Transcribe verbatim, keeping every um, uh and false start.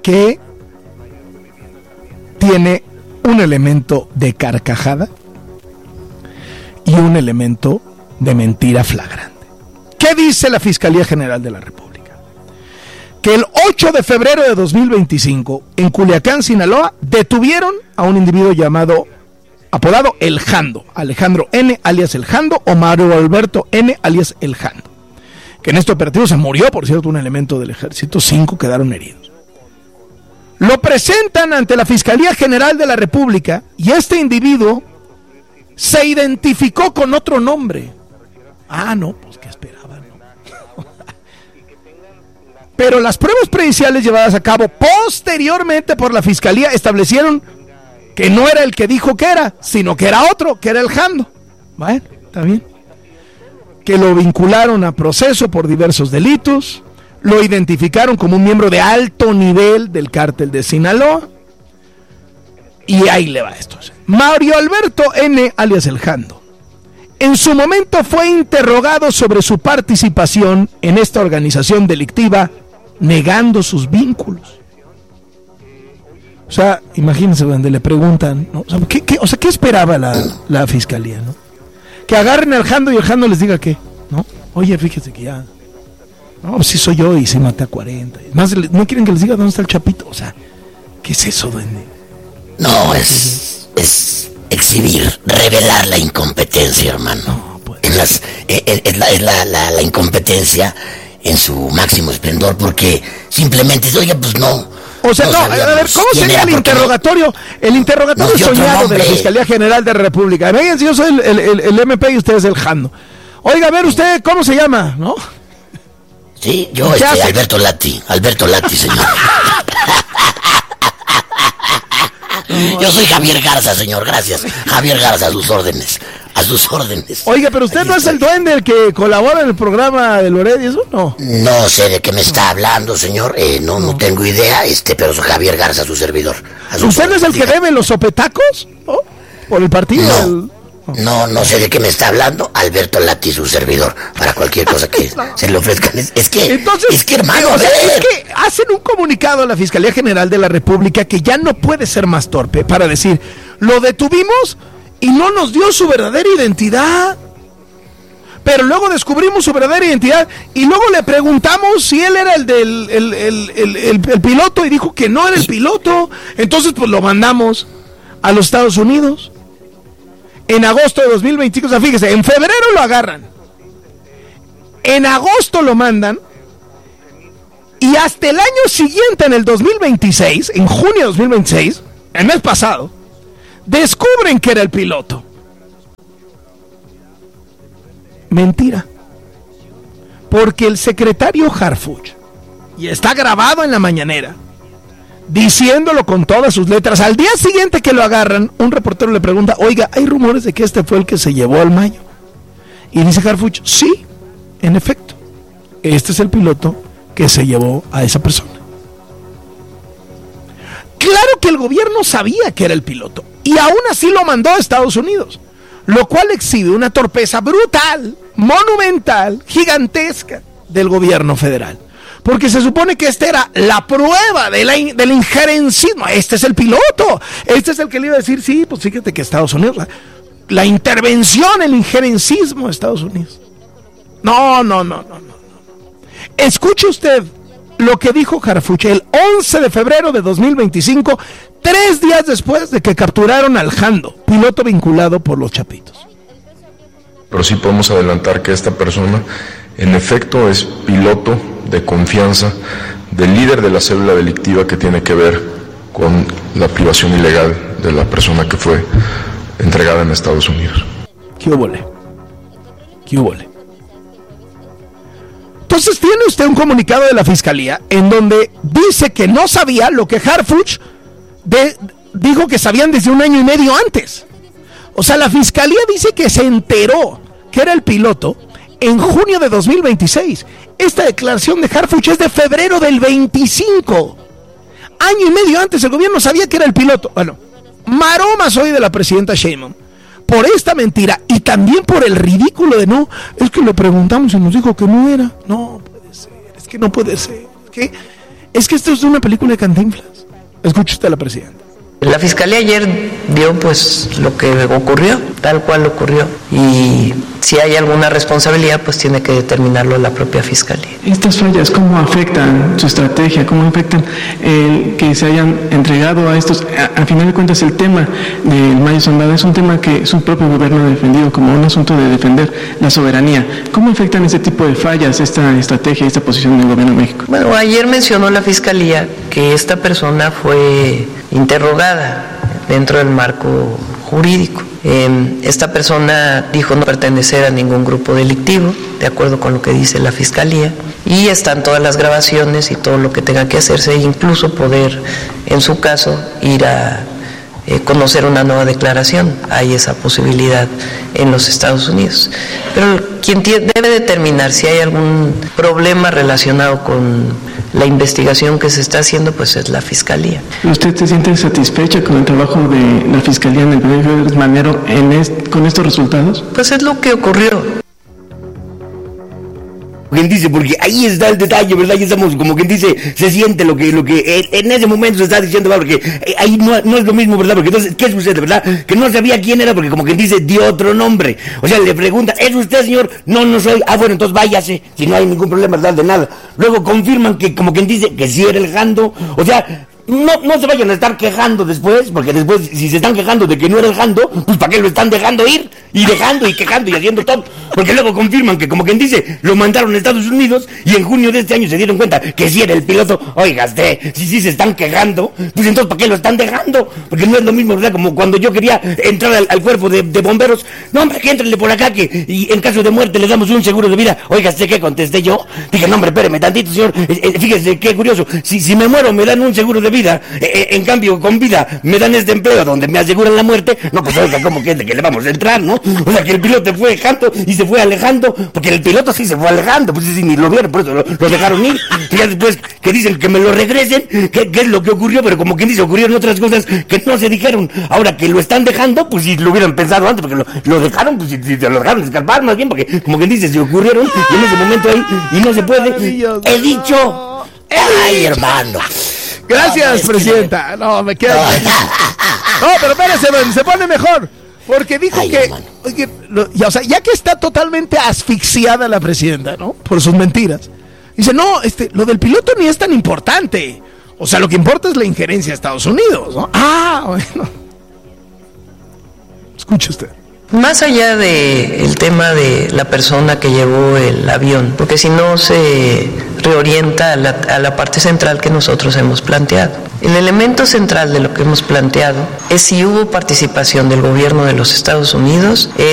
que tiene un elemento de carcajada y un elemento de mentira flagrante. ¿Qué dice la Fiscalía General de la República? Que el ocho de febrero de dos mil veinticinco, en Culiacán, Sinaloa, detuvieron a un individuo llamado, apodado El Jando, Alejandro N., alias El Jando, o Mario Alberto N., alias El Jando, que en este operativo se murió, por cierto, un elemento del ejército, cinco quedaron heridos. Lo presentan ante la Fiscalía General de la República y este individuo se identificó con otro nombre. Ah, no, pues ¿qué esperaban? ¿no? Pero las pruebas periciales llevadas a cabo posteriormente por la Fiscalía establecieron que no era el que dijo que era, sino que era otro, que era El Jando. Bueno, está bien. Que lo vincularon a proceso por diversos delitos, lo identificaron como un miembro de alto nivel del cártel de Sinaloa, y ahí le va esto. Mario Alberto N., alias El Jando, en su momento fue interrogado sobre su participación en esta organización delictiva, negando sus vínculos. O sea, imagínense donde le preguntan, ¿no? O sea, ¿qué, qué, o sea, ¿qué esperaba la, la fiscalía, no? Que agarren al Jando y el Jando les diga qué, ¿no? Oye, fíjese que ya, no, sí soy yo y sí maté a cuarenta. Más, no quieren que les diga dónde está el Chapito. O sea, ¿qué es eso, duende? No, es, es exhibir, revelar la incompetencia, hermano. No, pues. Es, las, es, es, la, es la, la, la incompetencia en su máximo esplendor, porque simplemente, oiga, pues no. O sea, no, no a ver, ¿cómo sería el interrogatorio? No, el interrogatorio no, soñado de la Fiscalía General de la República. Vean, si yo soy el, el, el, el M P y usted es el Jando. Oiga, a ver, ¿usted cómo se llama, no? Sí, yo, este, Alberto Lati, Alberto Lati, señor. Yo soy Javier Garza, señor, gracias. Javier Garza, a sus órdenes, a sus órdenes. Oiga, pero usted Aquí no es el duende el que colabora en el programa de Loret y eso, ¿no? No sé de qué me está hablando, señor, eh, no, no, no tengo idea, este, pero soy Javier Garza, su servidor. ¿Usted es el que debe los sopetacos? ¿No? ¿Por el partido? No. El... No, no sé de qué me está hablando. Alberto Lati, su servidor, para cualquier cosa que no. se le ofrezcan. Es, es que, Entonces, es que hermano, o sea, es que hacen un comunicado a la Fiscalía General de la República que ya no puede ser más torpe para decir, lo detuvimos y no nos dio su verdadera identidad. Pero luego descubrimos su verdadera identidad y luego le preguntamos si él era el del el, el, el, el, el piloto y dijo que no era el piloto. Entonces, pues lo mandamos a los Estados Unidos. En agosto de dos mil veinticinco, o sea, fíjese, en febrero lo agarran, en agosto lo mandan, y hasta el año siguiente, en el dos mil veintiséis, en junio de dos mil veintiséis, el mes pasado, descubren que era el piloto. Mentira. Porque el secretario Harfuch, y está grabado en la mañanera, diciéndolo con todas sus letras, al día siguiente que lo agarran, un reportero le pregunta, oiga, ¿hay rumores de que este fue el que se llevó al Mayo? Y dice Harfuch, sí, en efecto, este es el piloto que se llevó a esa persona. Claro que el gobierno sabía que era el piloto, y aún así lo mandó a Estados Unidos, lo cual exhibe una torpeza brutal, monumental, gigantesca del gobierno federal. Porque se supone que esta era la prueba de la, del injerencismo. Este es el piloto. Este es el que le iba a decir, sí, pues fíjate que Estados Unidos, la, la intervención, el injerencismo de Estados Unidos. No, no, no, no, no. Escuche usted lo que dijo Harfuch el once de febrero de dos mil veinticinco, tres días después de que capturaron al Jando, piloto vinculado por los Chapitos. Pero sí podemos adelantar que esta persona, en efecto, es piloto de confianza del líder de la célula delictiva que tiene que ver con la privación ilegal de la persona que fue entregada en Estados Unidos. ¿Qué hubole? ¿Qué hubole? Entonces tiene usted un comunicado de la Fiscalía en donde dice que no sabía lo que Harfuch de, dijo que sabían desde un año y medio antes. O sea, la Fiscalía dice que se enteró que era el piloto en junio de dos mil veintiséis. Esta declaración de Harfuch es de febrero del veinticinco. Año y medio antes el gobierno sabía que era el piloto. Bueno, maromas hoy de la presidenta Sheinbaum por esta mentira y también por el ridículo de no, es que le preguntamos y nos dijo que no era. No puede ser, es que no puede ser. Es que Es que esto es una película de Cantinflas. Escuche usted a la presidenta. La Fiscalía ayer dio pues lo que ocurrió, tal cual ocurrió, y si hay alguna responsabilidad pues tiene que determinarlo la propia Fiscalía. ¿Estas fallas cómo afectan su estrategia? ¿Cómo afectan el que se hayan entregado a estos? A, a final de cuentas el tema del Mayo Zambada es un tema que su propio gobierno ha defendido como un asunto de defender la soberanía. ¿Cómo afectan este tipo de fallas, esta estrategia, esta posición del gobierno de México? Bueno, ayer mencionó la Fiscalía que esta persona fue interrogada dentro del marco jurídico. Eh, esta persona dijo no pertenecer a ningún grupo delictivo, de acuerdo con lo que dice la Fiscalía, y están todas las grabaciones y todo lo que tenga que hacerse, e incluso poder, en su caso, ir a eh, conocer una nueva declaración. Hay esa posibilidad en los Estados Unidos. Pero quien tiene, debe determinar si hay algún problema relacionado con la investigación que se está haciendo, pues es la Fiscalía. ¿Usted se siente satisfecha con el trabajo de la Fiscalía en el periodo de Manero en est- con estos resultados? Pues es lo que ocurrió. Quien dice, porque ahí está el detalle, ¿verdad? Ya estamos, como quien dice, se siente lo que lo que en ese momento se está diciendo, ¿verdad? Porque ahí no, no es lo mismo, ¿verdad? Porque entonces, ¿qué sucede, verdad? Que no sabía quién era, porque como quien dice, dio otro nombre. O sea, le preguntan, ¿es usted, señor? No, no soy. Ah, bueno, entonces váyase, si no hay ningún problema, ¿verdad? De nada. Luego confirman que, como quien dice, que sí era el Jando. O sea, no, no se vayan a estar quejando después, porque después, si se están quejando de que no era el Jando, pues ¿para qué lo están dejando ir? Y dejando y quejando y haciendo todo. Porque luego confirman que, como quien dice, lo mandaron a Estados Unidos y en junio de este año se dieron cuenta que sí era el piloto. Oiga, usted, si sí se están quejando, pues entonces ¿para qué lo están dejando? Porque no es lo mismo, ¿verdad? Como cuando yo quería entrar al, al cuerpo de, de bomberos. No, hombre, que entrenle por acá, que y en caso de muerte le damos un seguro de vida. Oiga, ¿usted qué contesté yo? Dije, no, hombre, espéreme tantito, señor. Eh, eh, fíjese, qué curioso. Si, si me muero me dan un seguro de vida. Eh, eh, en cambio, con vida me dan este empleo donde me aseguran la muerte. No, pues oiga, ¿cómo que es de que le vamos a entrar, no? O sea, que el piloto fue dejando y se fue alejando, porque el piloto sí se fue alejando, pues sí, ni lo vieron, por eso lo, lo dejaron ir. Y ya después que dicen que me lo regresen, que, que es lo que ocurrió, pero como quien dice, ocurrieron otras cosas que no se dijeron. Ahora que lo están dejando, pues si lo hubieran pensado antes, porque lo, lo dejaron, pues si, si se lo dejaron escapar más bien, porque como quien dice, se ocurrieron y en ese momento ahí, y no se puede. He dicho, ay, hermano. Gracias, no, presidenta. No, me queda. No, pero espérese, se pone mejor. Porque dijo Ay, que, oye, lo, ya, o sea, ya que está totalmente asfixiada la presidenta, ¿no? Por sus mentiras. Dice, no, este, lo del piloto ni es tan importante. O sea, lo que importa es la injerencia de Estados Unidos, ¿no? Ah, bueno. Escuche usted. Más allá de el tema de la persona que llevó el avión, porque si no se reorienta a la, a la parte central que nosotros hemos planteado. El elemento central de lo que hemos planteado es si hubo participación del gobierno de los Estados Unidos.